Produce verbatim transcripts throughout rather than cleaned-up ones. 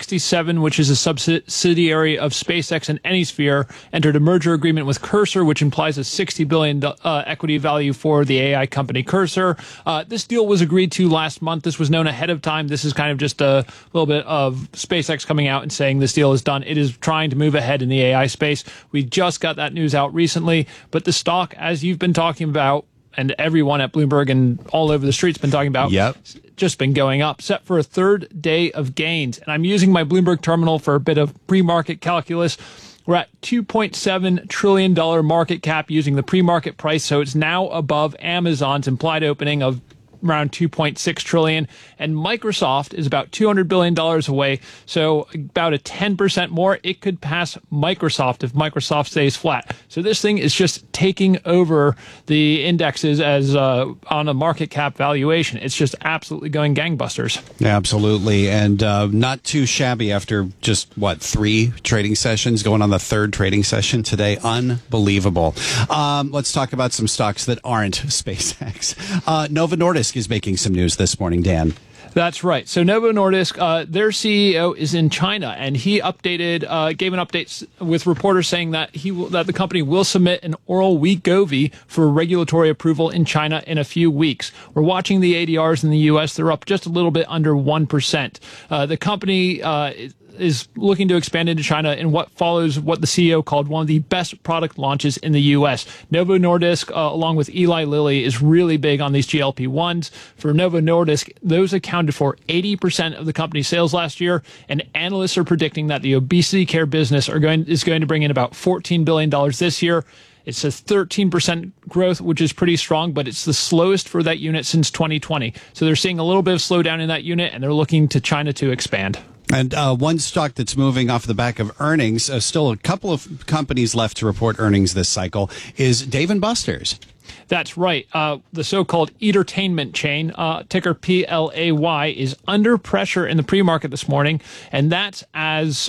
sixty-seven, which is a subsidiary of SpaceX and Anysphere, entered a merger agreement with Cursor, which implies a sixty billion dollars uh, equity value for the A I company Cursor. Uh, this deal was agreed to last month. This was known ahead of time. This is kind of just a little bit of SpaceX coming out and saying this deal is done. It is trying to move ahead in the A I space. We just got that news out recently, but the stock, as you've been talking about, and everyone at Bloomberg and all over the street's been talking about, yep. just been going up, set for a third day of gains. And I'm using my Bloomberg terminal for a bit of pre-market calculus. We're at two point seven trillion dollars market cap using the pre-market price, so it's now above Amazon's implied opening of around two point six trillion dollars, and Microsoft is about two hundred billion dollars away, so about a ten percent more. It could pass Microsoft if Microsoft stays flat. So this thing is just taking over the indexes as uh, on a market cap valuation. It's just absolutely going gangbusters. Absolutely, and uh, not too shabby after just, what, three trading sessions, going on the third trading session today. Unbelievable. Um, let's talk about some stocks that aren't SpaceX. Uh, Novo Nordisk is making some news this morning, Dan. That's right. So Novo Nordisk, uh, their C E O is in China, and he updated, uh, gave an update with reporters saying that he will, that the company will submit an oral Wegovy for regulatory approval in China in a few weeks. We're watching the A D Rs in the U S; they're up just a little bit under one percent. Uh, the company uh, is looking to expand into China in what follows what the C E O called one of the best product launches in the U S. Novo Nordisk, uh, along with Eli Lilly, is really big on these G L P ones. For Novo Nordisk, those accounted for eighty percent of the company's sales last year, and analysts are predicting that the obesity care business are going is going to bring in about fourteen billion dollars this year. It's a thirteen percent growth, which is pretty strong, but it's the slowest for that unit since twenty twenty. So they're seeing a little bit of slowdown in that unit, and they're looking to China to expand. And uh, one stock that's moving off the back of earnings, uh, still a couple of companies left to report earnings this cycle, is Dave and Buster's. That's right. Uh, the so-called entertainment chain, uh, ticker P L A Y, is under pressure in the pre-market this morning, and that's as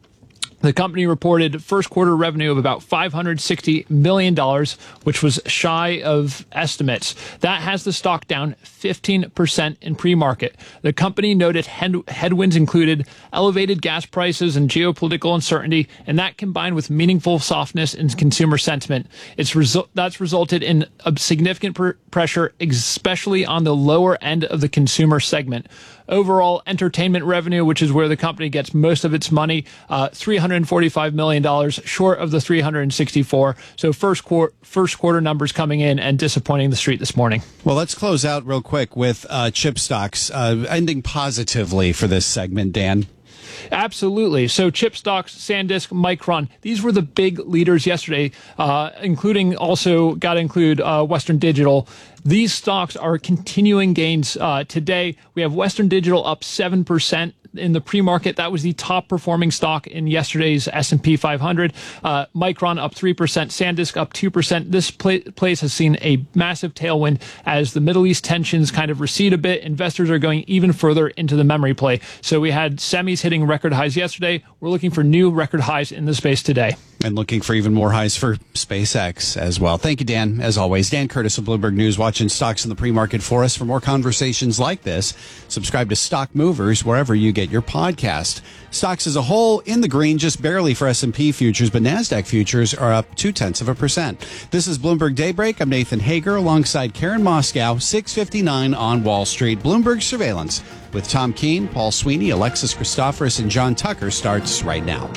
the company reported first quarter revenue of about five hundred sixty million dollars, which was shy of estimates. That has the stock down fifteen percent in pre-market. The company noted head- headwinds included elevated gas prices and geopolitical uncertainty, and that combined with meaningful softness in consumer sentiment. It's resu- that's resulted in a significant pr- pressure, especially on the lower end of the consumer segment. Overall entertainment revenue, which is where the company gets most of its money, uh, three hundred forty-five million dollars, short of the three hundred sixty-four. So first quarter, first quarter numbers coming in and disappointing the street this morning. Well, let's close out real quick with uh, chip stocks, uh, ending positively for this segment, Dan. Absolutely. So chip stocks, SanDisk, Micron, these were the big leaders yesterday, uh, including also got to include uh, Western Digital. These stocks are continuing gains uh, today. We have Western Digital up seven percent. In the pre-market, that was the top performing stock in yesterday's S and P five hundred. Uh, Micron up three percent, SanDisk up two percent. This pla- place has seen a massive tailwind as the Middle East tensions kind of recede a bit. Investors are going even further into the memory play. So we had semis hitting record highs yesterday. We're looking for new record highs in the space today. And looking for even more highs for SpaceX as well. Thank you, Dan, as always. Dan Curtis of Bloomberg News, watching stocks in the pre-market for us. For more conversations like this, subscribe to Stock Movers wherever you get your podcast. Stocks as a whole in the green, just barely for S and P futures, but NASDAQ futures are up two-tenths of a percent. This is Bloomberg Daybreak. I'm Nathan Hager alongside Karen Moscow, six fifty-nine on Wall Street. Bloomberg Surveillance with Tom Keene, Paul Sweeney, Alexis Christoforous, and John Tucker starts right now.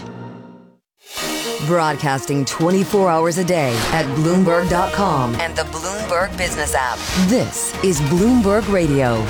Broadcasting twenty-four hours a day at Bloomberg dot com and the Bloomberg Business app. This is Bloomberg Radio.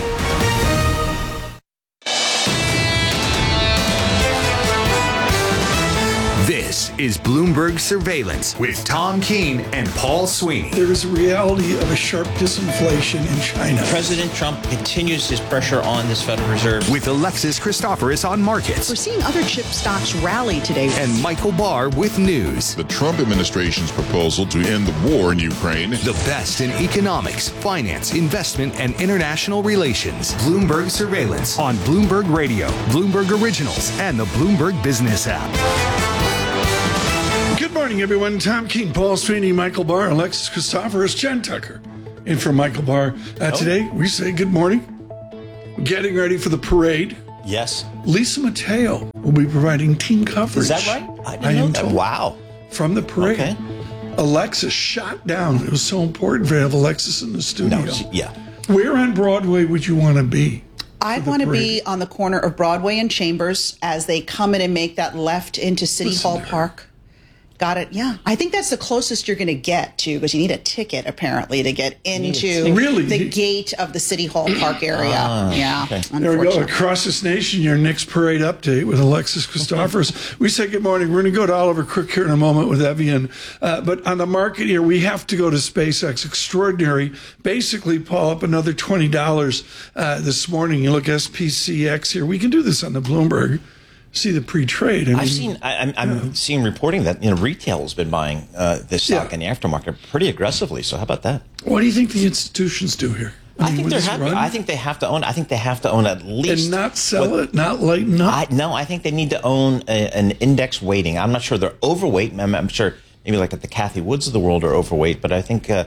This is Bloomberg Surveillance with Tom Keene and Paul Sweeney. There is a reality of a sharp disinflation in China. President Trump continues his pressure on this Federal Reserve. With Alexis Christoforous on markets. We're seeing other chip stocks rally today. And Michael Barr with news. The Trump administration's proposal to end the war in Ukraine. The best in economics, finance, investment, and international relations. Bloomberg Surveillance on Bloomberg Radio, Bloomberg Originals, and the Bloomberg Business app. Good morning, everyone. Tom Keene, Paul Sweeney, Michael Barr, Alexis Christoforous, John Tucker. In for Michael Barr. Uh, today, we say good morning. Getting ready for the parade. Yes. Lisa Mateo will be providing team coverage. Is that right? I didn't I know am that. told. Wow. From the parade. Okay. Alexis shot down. It was so important to have Alexis in the studio. No, she- yeah. Where on Broadway would you want to be? I for the want to parade? be on the corner of Broadway and Chambers as they come in and make that left into City Listen Hall to her. Park. Got it. Yeah. I think that's the closest you're going to get to, because you need a ticket apparently to get into Really? the gate of the City Hall Park area. Ah, yeah. okay. There we go. Unfortunately. Across this nation, your Knicks parade update with Alexis Christophers. We say good morning. We're going to go to Oliver Crook here in a moment with Evian. Uh, but on the market here, we have to go to SpaceX. Extraordinary. Basically, Paul, up another twenty dollars uh, this morning. You look S P C X here. We can do this on the Bloomberg. See the pre-trade. I mean, I've seen. I, I'm, I'm seeing reporting that you know retail has been buying uh, this stock Yeah. in the aftermarket pretty aggressively. So how about that? what do you think the institutions do here? I, mean, think with they this have. run? I think they have to own. I think they have to own at least and not sell what- it, not lighten up. I, no, I think they need to own a, an index weighting. I'm not sure they're overweight. I'm, I'm sure maybe like at the Kathy Woods of the world are overweight, but I think uh,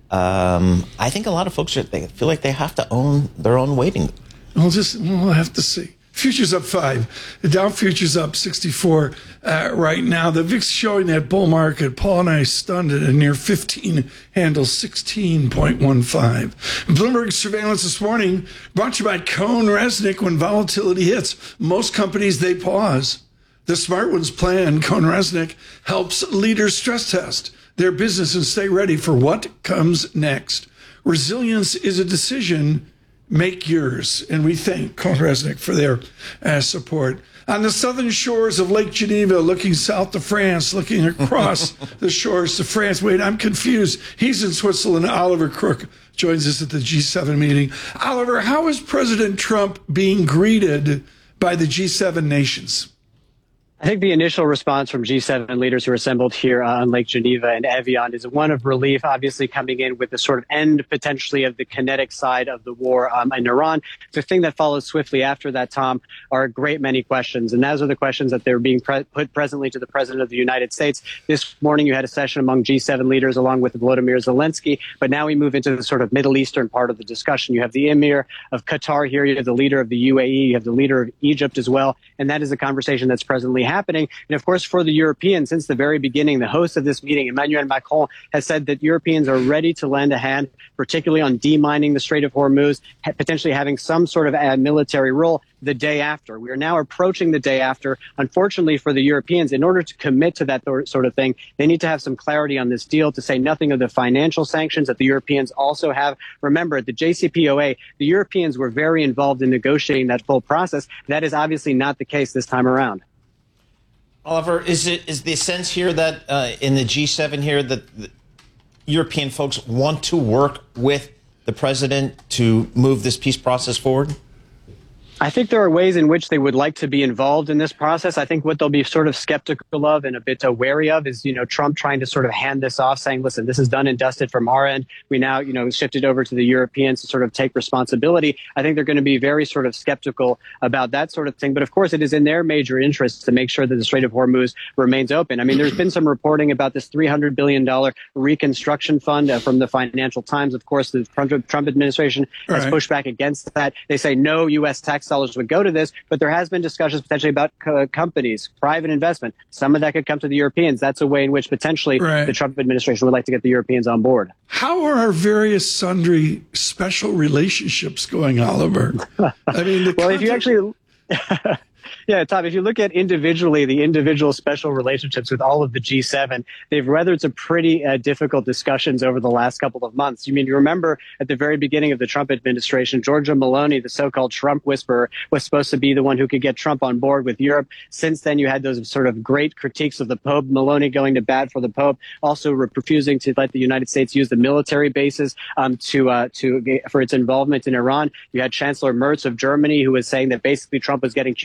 um, I think a lot of folks are, they feel like they have to own their own weighting. We'll just we'll have to see. Futures up five. The Dow futures up sixty-four uh, right now. The V I X showing that bull market. Paul and I stunned it at near fifteen handle, sixteen point one five. Bloomberg surveillance this morning brought to you by Cohn Resnick. When volatility hits, most companies, they pause. The smart ones plan. Cohn Resnick helps leaders stress test their business and stay ready for what comes next. Resilience is a decision. Make yours. And we thank Cohn Resnick for their uh, support. On the southern shores of Lake Geneva, looking south to France, looking across the shores to France. Wait, I'm confused. He's in Switzerland. Oliver Crook joins us at the G seven meeting. Oliver, how is President Trump being greeted by the G seven nations? I think the initial response from G seven leaders who are assembled here uh, on Lake Geneva and Evian is one of relief, obviously coming in with the sort of end potentially of the kinetic side of the war um, in Iran. The thing that follows swiftly after that, Tom, are a great many questions. And those are the questions that they're being pre- put presently to the President of the United States. This morning you had a session among G seven leaders along with Volodymyr Zelensky. But now we move into the sort of Middle Eastern part of the discussion. You have the Emir of Qatar here. You have the leader of the U A E. You have the leader of Egypt as well. And that is a conversation that's presently happening. And of course, for the Europeans, since the very beginning, the host of this meeting, Emmanuel Macron, has said that Europeans are ready to lend a hand, particularly on demining the Strait of Hormuz, potentially having some sort of a military role the day after. We are now approaching the day after. Unfortunately for the Europeans, in order to commit to that sort of thing, they need to have some clarity on this deal, to say nothing of the financial sanctions that the Europeans also have. Remember, at the J C P O A, the Europeans were very involved in negotiating that full process. That is obviously not the case this time around. Oliver, is it is the sense here that uh, in the G seven here that the European folks want to work with the president to move this peace process forward? I think there are ways in which they would like to be involved in this process. I think what they'll be sort of skeptical of and a bit uh, wary of is, you know, Trump trying to sort of hand this off, saying, listen, this is done and dusted from our end. We now, you know, shifted over to the Europeans to sort of take responsibility. I think they're going to be very sort of skeptical about that sort of thing. But of course, it is in their major interest to make sure that the Strait of Hormuz remains open. I mean, there's been some reporting about this three hundred billion dollars reconstruction fund uh, from the Financial Times. Of course, the Trump, Trump administration has Right. pushed back against that. They say no U S tax dollars would go to this, but there has been discussions potentially about co- companies, private investment. Some of that could come to the Europeans. That's a way in which potentially Right. the Trump administration would like to get the Europeans on board. How are our various sundry special relationships going, Oliver? I mean, the Well, if you context- actually... Yeah, Tom, if you look at individually the individual special relationships with all of the G seven, they've weathered some pretty uh, difficult discussions over the last couple of months. You mean, you remember at the very beginning of the Trump administration, Giorgia Meloni, the so-called Trump whisperer, was supposed to be the one who could get Trump on board with Europe. Since then, you had those sort of great critiques of the Pope, Meloni going to bat for the Pope, also refusing to let the United States use the military bases um, to uh, to for its involvement in Iran. You had Chancellor Merz of Germany, who was saying that basically Trump was getting humiliated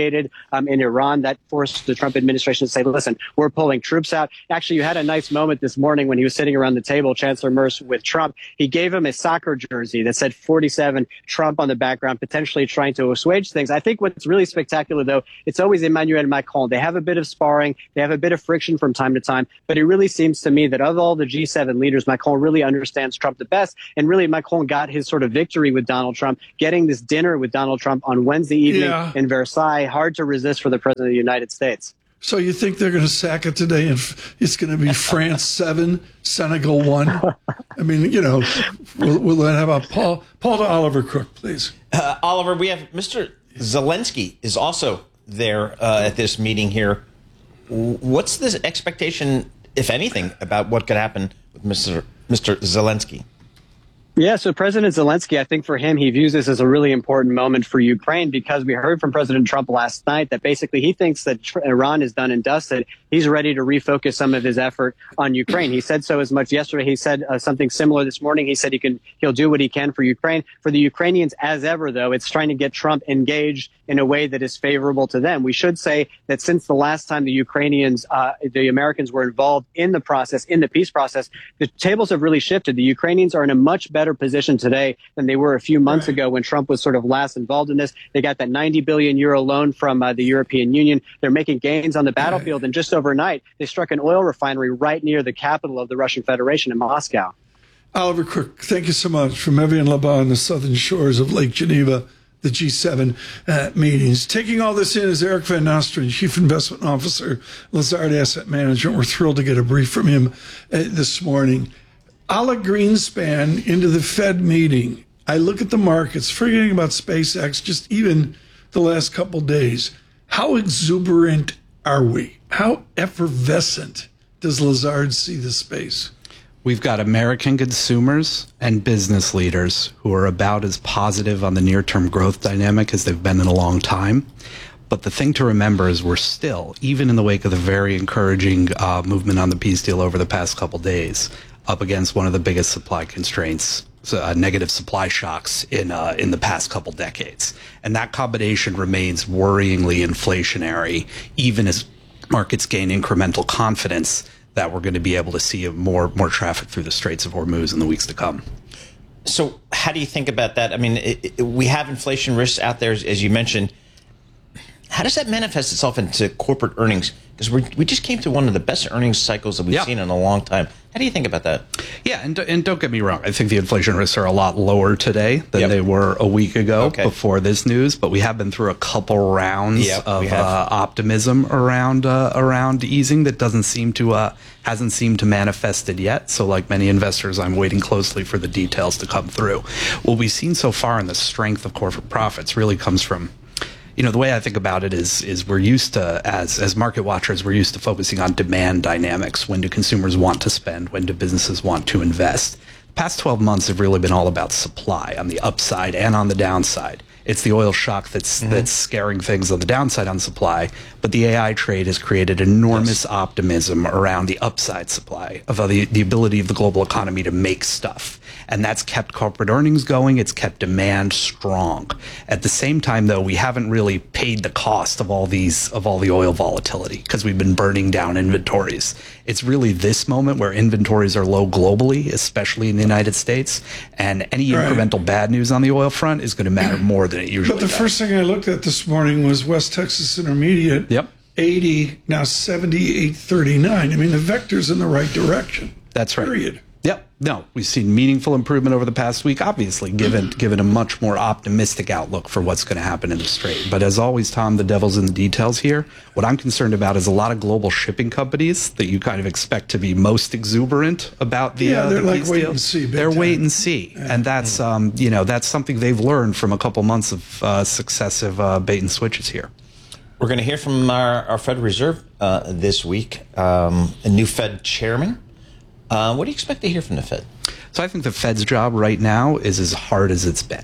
retaliated um, in Iran. That forced the Trump administration to say, listen, we're pulling troops out. Actually, you had a nice moment this morning when he was sitting around the table, Chancellor Merz, with Trump. He gave him a soccer jersey that said forty-seven, Trump on the background, potentially trying to assuage things. I think what's really spectacular, though, it's always Emmanuel Macron. They have a bit of sparring. They have a bit of friction from time to time. But it really seems to me that of all the G seven leaders, Macron really understands Trump the best. And really, Macron got his sort of victory with Donald Trump, getting this dinner with Donald Trump on Wednesday evening yeah. in Versailles. Hard to resist for the President of the United States. So you think they're going to sack it today and it's going to be France seven, Senegal one? I mean, you know, we'll, we'll have a Paul, Paul to Oliver Crook, please. Uh, Oliver, we have Mister Zelensky is also there uh, at this meeting here. What's the expectation, if anything, about what could happen with Mister Mister Zelensky? Yeah, so President Zelensky, I think for him, he views this as a really important moment for Ukraine because we heard from President Trump last night that basically he thinks that Iran is done and dusted. He's ready to refocus some of his effort on Ukraine. He said so as much yesterday. He said uh, something similar this morning. He said he can, he'll do what he can for Ukraine. For the Ukrainians, as ever, though, it's trying to get Trump engaged in a way that is favorable to them. We should say that since the last time the Ukrainians, uh, the Americans were involved in the process, in the peace process, the tables have really shifted. The Ukrainians are in a much better position today than they were a few months right. ago when Trump was sort of last involved in this. They got that ninety billion euro loan from uh, the European Union. They're making gains on the battlefield. Right. And just overnight, they struck an oil refinery right near the capital of the Russian Federation in Moscow. Oliver Crook, thank you so much from Evian-les-Bains on the southern shores of Lake Geneva. The G seven uh, meetings. Taking all this in is Eric Van Nostrand, Chief Investment Officer, Lazard Asset Management. We're thrilled to get a brief from him uh, this morning. A la Greenspan into the Fed meeting. I look at the markets, forgetting about SpaceX, just even the last couple days. How exuberant are we? How effervescent does Lazard see the space? We've got American consumers and business leaders who are about as positive on the near-term growth dynamic as they've been in a long time. But the thing to remember is we're still, even in the wake of the very encouraging uh, movement on the peace deal over the past couple days, up against one of the biggest supply constraints, uh, negative supply shocks in uh, in the past couple decades. And that combination remains worryingly inflationary, even as markets gain incremental confidence that we're going to be able to see more more traffic through the Straits of Hormuz in the weeks to come. So how do you think about that? I mean, it, it, we have inflation risks out there, as, as you mentioned. How does that manifest itself into corporate earnings? Because we we just came to one of the best earnings cycles that we've yeah. seen in a long time. How do you think about that? Yeah, and, and don't get me wrong. I think the inflation risks are a lot lower today than yep. they were a week ago okay. before this news. But we have been through a couple rounds yep, of uh, optimism around uh, around easing that doesn't seem to uh, hasn't seemed to manifest it yet. So, like many investors, I'm waiting closely for the details to come through. What we've seen so far in the strength of corporate profits really comes from. You know, the way I think about it is is we're used to, as as market watchers, we're used to focusing on demand dynamics. When do consumers want to spend? When do businesses want to invest? The past twelve months have really been all about supply on the upside and on the downside. It's the oil shock that's mm-hmm. that's scaring things on the downside on supply, but the A I trade has created enormous yes. optimism around the upside supply of uh, the, the ability of the global economy to make stuff. And that's kept corporate earnings going. It's kept demand strong. At the same time, though, we haven't really paid the cost of all these of all the oil volatility because we've been burning down inventories. It's really this moment where inventories are low globally, especially in the United States, and any right. incremental bad news on the oil front is going to matter more than it usually does. But the does. first thing I looked at this morning was West Texas Intermediate. Yep. eighty, now seventy-eight thirty-nine. I mean, the vector's in the right direction. That's right. Period. Yep. No, we've seen meaningful improvement over the past week, obviously, given given a much more optimistic outlook for what's going to happen in the Strait. But as always, Tom, the devil's in the details here. What I'm concerned about is a lot of global shipping companies that you kind of expect to be most exuberant about the yeah, uh, they're the like peace wait deal. and see. They're time. wait and see, yeah. and that's um, you know that's something they've learned from a couple months of uh, successive uh, bait and switches here. We're going to hear from our, our Federal Reserve uh, this week, um, a new Fed chairman. Uh, what do you expect to hear from the Fed? So I think the Fed's job right now is as hard as it's been.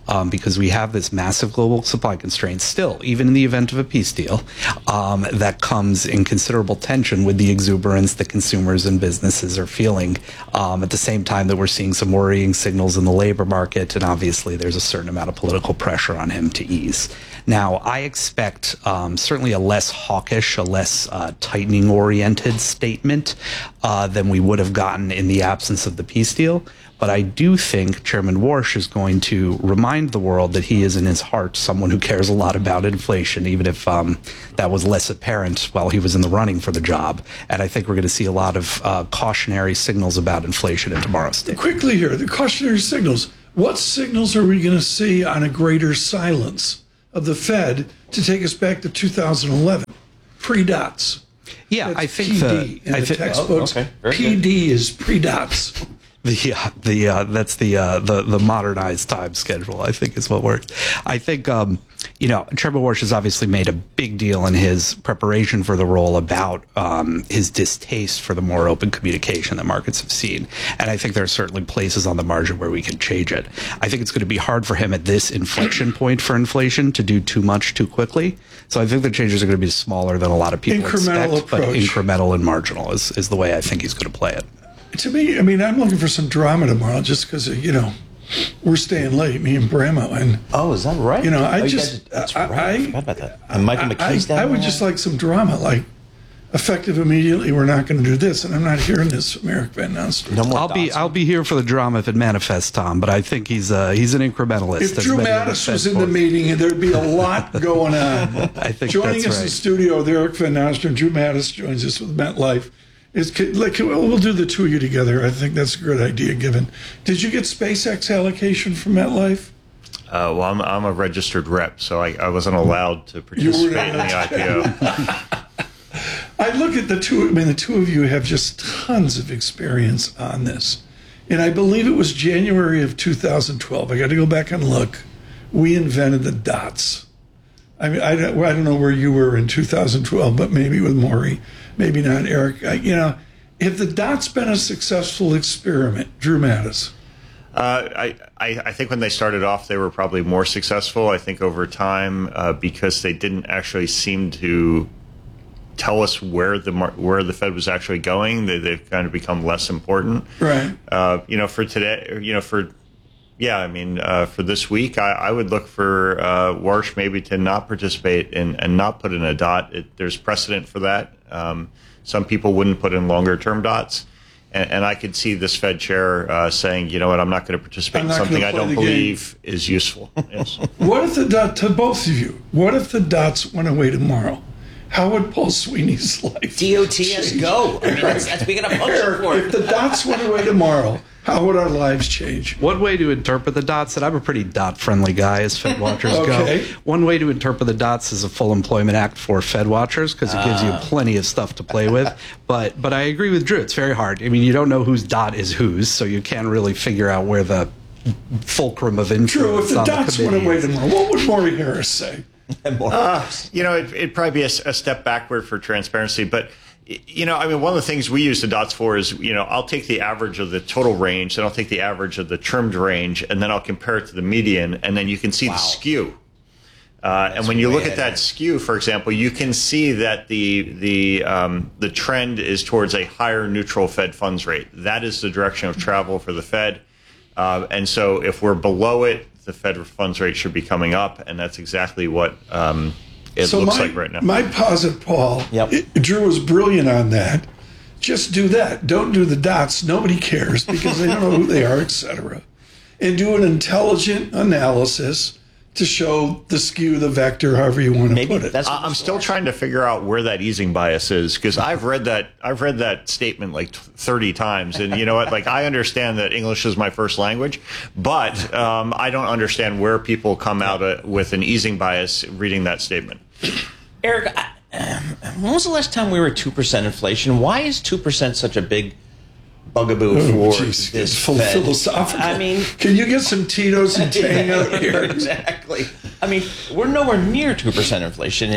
um, because we have this massive global supply constraint still, even in the event of a peace deal, um, that comes in considerable tension with the exuberance that consumers and businesses are feeling um, at the same time that we're seeing some worrying signals in the labor market, and obviously there's a certain amount of political pressure on him to ease. Now, I expect um, certainly a less hawkish, a less uh, tightening-oriented statement uh, than we would have gotten in the absence of the peace deal. But I do think Chairman Warsh is going to remind the world that he is in his heart someone who cares a lot about inflation, even if um, that was less apparent while he was in the running for the job. And I think we're going to see a lot of uh, cautionary signals about inflation in tomorrow's statement. Quickly here, the cautionary signals. What signals are we going to see on a greater silence of the Fed to take us back to two thousand eleven, pre-dots? Yeah, That's I think P D the in I the think, textbooks. oh, okay. Very P D good. is pre-dots. The uh, the uh, that's the uh, the the modernized time schedule, I think, is what works. I think um, you know Chairman Warsh has obviously made a big deal in his preparation for the role about um, his distaste for the more open communication that markets have seen, and I think there are certainly places on the margin where we can change it. I think it's going to be hard for him at this inflection point for inflation to do too much too quickly. So I think the changes are going to be smaller than a lot of people Incremental expect, but approach. incremental and marginal is is the way I think he's going to play it. To me, I mean, I'm looking for some drama tomorrow just because, you know, we're staying late, me and Bramo. And, oh, is that right? You know, I oh, just, guys, that's I, right. I, I forgot about that. And Michael I, McKee's I, down I would there. just like some drama, like effective immediately, we're not going to do this. And I'm not hearing this from Eric Van Nostrand. No more I'll be I'll be here for the drama if it manifests, Tom. But I think he's uh, he's an incrementalist. If as Drew many of Mattis the was Fed in the force. meeting, there'd be a lot going on. I think Joining that's us right. in the studio with Eric Van Nostrand, Drew Mattis joins us with MetLife. It's like we'll do the two of you together. I think that's a good idea. Given, did you get SpaceX allocation from MetLife? Uh, well, I'm, I'm a registered rep, so I, I wasn't allowed to participate in the I P O. I look at the two. I mean, the two of you have just tons of experience on this, and I believe it was January of two thousand twelve. I got to go back and look. We invented the dots. I mean, I don't, I don't know where you were in two thousand twelve, but maybe with Maury. Maybe not, Eric. I, you know, have the dots been a successful experiment, Drew Mattis? Uh, I, I, I think when they started off, they were probably more successful. I think over time, uh, because they didn't actually seem to tell us where the mar- where the Fed was actually going, they, they've kind of become less important. Right. Uh, you know, for today, you know, for yeah, I mean, uh, for this week, I, I would look for uh, Warsh maybe to not participate in, and not put in a dot. It, there's precedent for that. Um, some people wouldn't put in longer term dots. And, and I could see this Fed chair uh, saying, you know what, I'm not going to participate I'm in not something gonna I play don't the believe is useful. Yes. What if the dot, to both of you, what if the dots went away tomorrow? How would Paul Sweeney's life D O T S change? go. I mean, that's, that's, we got a function Eric, for it. if the dots went away tomorrow, how would our lives change? One way to interpret the dots, and I'm a pretty dot-friendly guy as Fed watchers Okay. go. One way to interpret the dots is a full employment act for Fed watchers because it gives you plenty of stuff to play with. But but I agree with Drew. It's very hard. I mean, you don't know whose dot is whose, so you can't really figure out where the fulcrum of influence Drew, if the on dots the went committee away is. tomorrow, what would Maury Harris say? Uh, you know, it, it'd probably be a, a step backward for transparency. But, you know, I mean, one of the things we use the dots for is, you know, I'll take the average of the total range, and I'll take the average of the trimmed range, and then I'll compare it to the median, and then you can see Wow. the skew. Uh, and when you look at that skew, for example, you can see that the the um, the trend is towards a higher neutral Fed funds rate. That is the direction of travel for the Fed. Uh, and so if we're below it, the Fed funds rate should be coming up, and that's exactly what um, it so looks my, like right now. My posit, Paul, Yep. it- Drew was brilliant on that. Just do that. Don't do the dots. Nobody cares because they don't know who they are, et cetera. And do an intelligent analysis to show the skew, the vector, however you want to Maybe put it. that's I- I'm still trying to figure out where that easing bias is because I've read that I've read that statement like thirty times, and you know what? Like I understand that English is my first language, but um, I don't understand where people come out uh, with an easing bias reading that statement. Eric, I, um, when was the last time we were at two percent inflation? Why is two percent such a big bugaboo Oh, for geez, this it's full Fed? philosophical. I mean, can you get some Tito's and Tang out here? exactly. I mean, we're nowhere near two percent inflation, and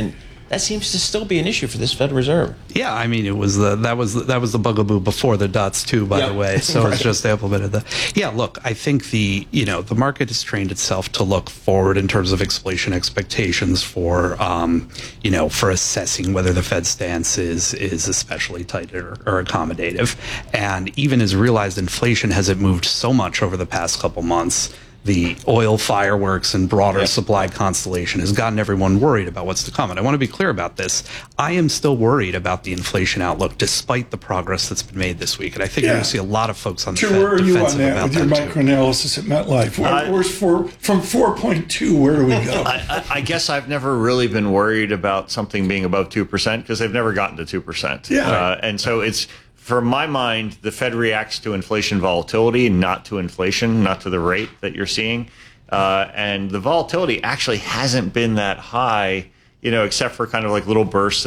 that seems to still be an issue for this Federal Reserve. Yeah, I mean, it was the that was that was the bugaboo before the dots too, by Yep. the way. So Right. it's just implemented the. Yeah, look, I think the you know the market has trained itself to look forward in terms of inflation expectations for um, you know for assessing whether the Fed stance is is especially tight or, or accommodative, and even as realized inflation hasn't moved so much over the past couple months. The oil fireworks and broader Yep. supply constellation has gotten everyone worried about what's to come. And I want to be clear about this. I am still worried about the inflation outlook, despite the progress that's been made this week. And I think Yeah. you're going to see a lot of folks on the Sure, Fed where are you on defensive that about with your that too. microanalysis at MetLife? Where, Uh, where's four, from four point two, where do we go? I, I I guess I've never really been worried about something being above two percent because they've never gotten to two percent. Yeah. Uh, and so it's, for my mind, the Fed reacts to inflation volatility, not to inflation, not to the rate that you're seeing. Uh, and the volatility actually hasn't been that high, you know, except for kind of like little bursts